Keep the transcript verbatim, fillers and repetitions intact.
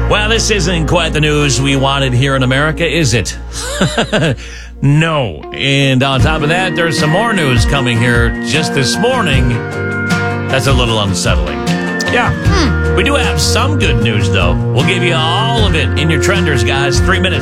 Well, this isn't quite the news we wanted here in America, is it? No. And on top of that, there's some more news coming here just this morning that's a little unsettling. Yeah. Hmm. We do have some good news, though. We'll give you all of it in your Trenders, guys. Three minutes.